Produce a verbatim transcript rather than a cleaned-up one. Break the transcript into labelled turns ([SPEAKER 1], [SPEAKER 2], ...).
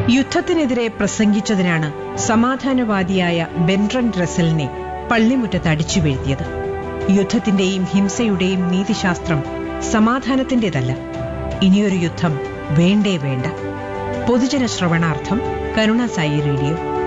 [SPEAKER 1] യുദ്ധത്തിനെതിരെ പ്രസംഗിച്ചതിനാണ് സമാധാനവാദിയായ ബെൻട്രൻ റസലിനെ പള്ളിമുറ്റത്ത് അടിച്ചു വീഴ്ത്തിയത്. യുദ്ധത്തിന്റെയും ഹിംസയുടെയും നീതിശാസ്ത്രം സമാധാനത്തിന്റേതല്ല. ഇനിയൊരു യുദ്ധം വേണ്ടേ വേണ്ട. പൊതുജന ശ്രവണാർത്ഥം കരുണാസായി റേഡിയോ.